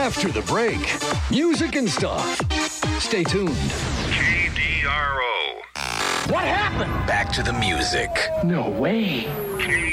After the break, music and stuff. Stay tuned. KDRO. What happened? Back to the music. No way.